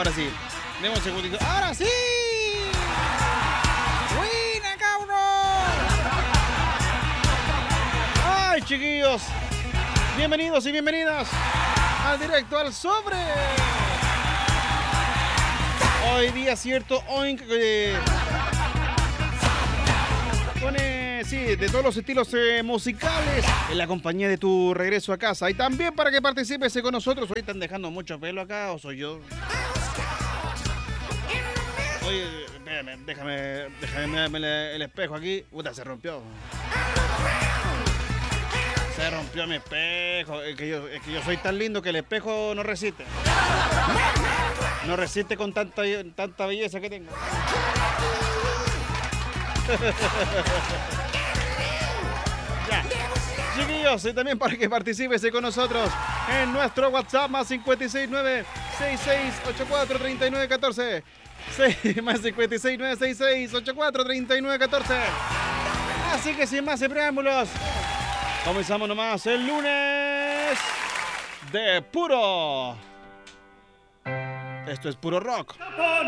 Ahora sí. Deme un segundito. ¡Ahora sí! ¡Buena, cabrón! ¡Ay, chiquillos! Bienvenidos y bienvenidas al Directo al Sobre. Hoy día, cierto, hoy sí, de todos los estilos musicales en la compañía de tu regreso a casa. Y también para que participes con nosotros. Hoy están dejando mucho pelo acá, o soy yo. Oye, espérame, déjame mirarme el espejo aquí. Puta, se rompió. Se rompió mi espejo. Es que yo soy tan lindo que el espejo no resiste. No resiste con tanta belleza que tengo. Ya. Chiquillos, y también para que participes con nosotros en nuestro WhatsApp más 569-6684-3914. Más 569-6684-3914. Así que sin más preámbulos, comenzamos nomás el lunes de puro. Esto es puro rock.